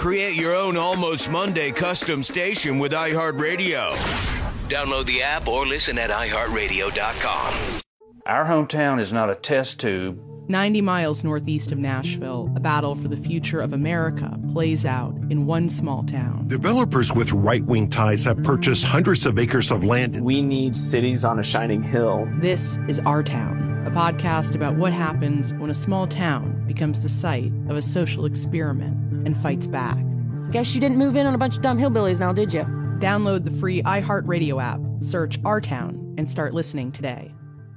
Create your own Almost Monday custom station with iHeartRadio. Download the app or listen at iHeartRadio.com. Our hometown is not a test tube. 90 miles northeast of Nashville, a battle for the future of America plays out in one small town. Developers with right-wing ties have purchased hundreds of acres of land. We need cities on a shining hill. This is Our Town, a podcast about what happens when a small town becomes the site of a social experiment and fights back. Guess you didn't move in on a bunch of dumb hillbillies now, did you? Download the free iHeartRadio app, search Our Town, and start listening today.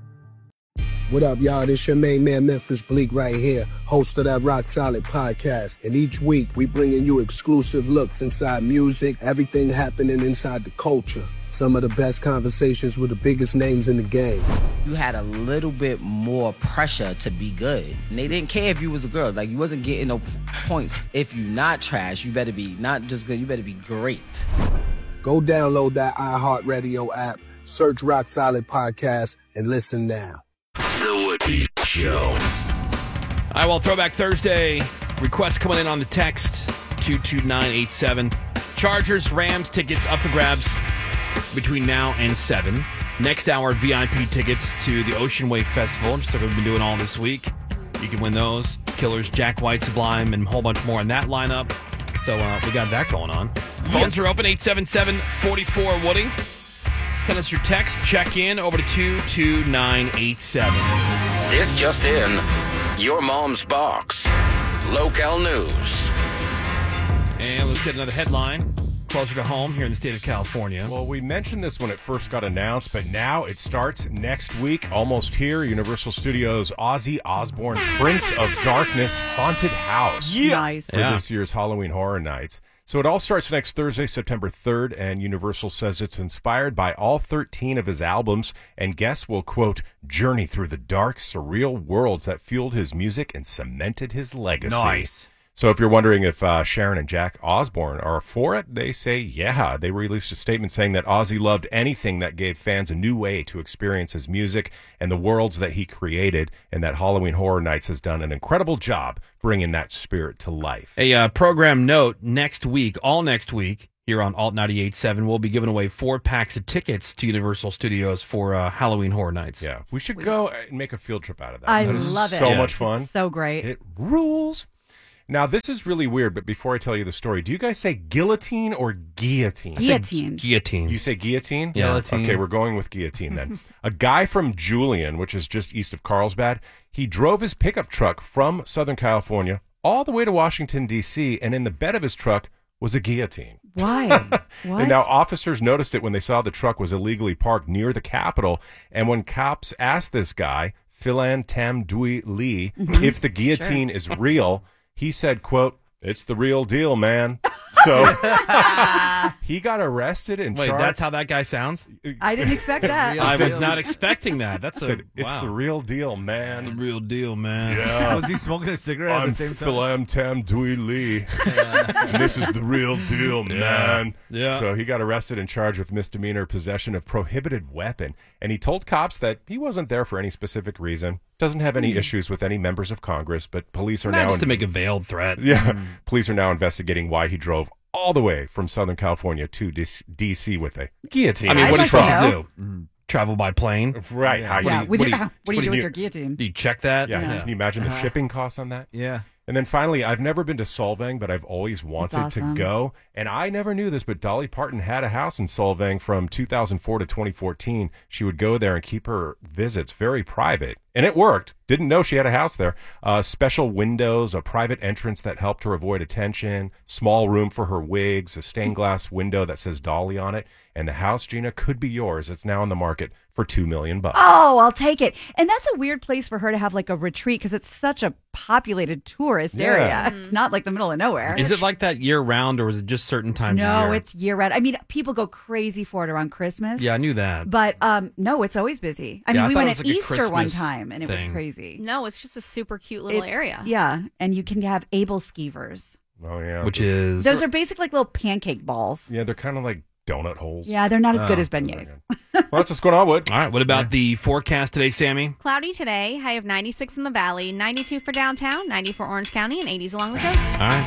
What up, y'all? This your main man, Memphis Bleak, right here, host of that Rock Solid podcast. And each week, we bringing you exclusive looks inside music, everything happening inside the culture. Some of the best conversations with the biggest names in the game. You had a little bit more pressure to be good. And they didn't care if you was a girl. Like, you wasn't getting no points. If you not trash, you better be not just good, you better be great. Go download that iHeartRadio app, search Rock Solid Podcast, and listen now. The Woody Show. All right, well, Throwback Thursday. Requests coming in on the text, 22987. Chargers, Rams tickets up for grabs between now and 7. Next hour, VIP tickets to the Ocean Wave Festival, just like we've been doing all this week. You can win those. Killers, Jack White, Sublime, and a whole bunch more in that lineup. So we got that going on. Phones are open, 877-44-WOODY. Send us your text. Check in over to 22987. This just in, your mom's box. Local news. And let's get another headline closer to home here in the state of California. Well, we mentioned this when it first got announced, but now it starts next week. Almost here, Universal Studios' Ozzy Osbourne Prince of Darkness Haunted House. Nice. For this year's Halloween Horror Nights. So it all starts next Thursday, September 3rd, and Universal says it's inspired by all 13 of his albums, and guests will, quote, journey through the dark, surreal worlds that fueled his music and cemented his legacy. Nice. So if you're wondering if Sharon and Jack Osbourne are for it, they say, yeah. They released a statement saying that Ozzy loved anything that gave fans a new way to experience his music and the worlds that he created, and that Halloween Horror Nights has done an incredible job bringing that spirit to life. A program note, all next week, here on Alt 98.7, we'll be giving away 4 packs of tickets to Universal Studios for Halloween Horror Nights. Yeah, we should go and make a field trip out of that. I That is love it. So much fun. It's so great. It rules. Now, this is really weird, but before I tell you the story, do you guys say guillotine or guillotine? Guillotine. Guillotine. You say guillotine? Yeah. Guillotine. Okay, we're going with guillotine then. A guy from Julian, which is just east of Carlsbad, he drove his pickup truck from Southern California all the way to Washington, D.C., and in the bed of his truck was a guillotine. Why? What? And now officers noticed it when they saw the truck was illegally parked near the Capitol, and when cops asked this guy, Philan Tam Dui Lee, if the guillotine is real, he said, quote, it's the real deal, man. So he got arrested and charged. Wait, that's how that guy sounds? I didn't expect that. I was not expecting that. That's it's the real deal, man. The real deal, man. Yeah. Was he smoking a cigarette at the same time? I'm Tam Dui Lee. And this is the real deal, man. Yeah. So he got arrested and charged with misdemeanor possession of prohibited weapon. And he told cops that he wasn't there for any specific reason. Doesn't have any issues with any members of Congress, but police are now... just to make a veiled threat. Yeah. Police are now investigating why he drove all the way from Southern California to D.C. with a guillotine. I mean, what are you supposed to do? Mm-hmm. Travel by plane? Right. Yeah. What do you do with your guillotine? Do you check that? Yeah. Can you imagine the shipping costs on that? Yeah. And then finally, I've never been to Solvang, but I've always wanted to go. And I never knew this, but Dolly Parton had a house in Solvang from 2004 to 2014. She would go there and keep her visits very private. And it worked. Didn't know she had a house there. Special windows, a private entrance that helped her avoid attention, small room for her wigs, a stained glass window that says Dolly on it. And the house, Gina, could be yours. It's now on the market for $2 million. Oh, I'll take it. And that's a weird place for her to have like a retreat because it's such a populated tourist area. It's not like the middle of nowhere. Is it like that year round, or is it just certain times of year? No, it's year round. I mean, people go crazy for it around Christmas. Yeah, I knew that. But no, it's always busy. I mean, I we thought went it was at like a Easter one Christmas time and it was thing. crazy. No, it's just a super cute little area. Yeah, and you can have able skeevers. Oh, yeah. Which is... Those are basically like little pancake balls. Yeah, they're kind of like donut holes. Yeah, they're not as good as beignets. Well, that's what's going on, Wood. All right, what about the forecast today, Sammy? Cloudy today, high of 96 in the valley, 92 for downtown, 90 for Orange County, and 80s along the coast. All right,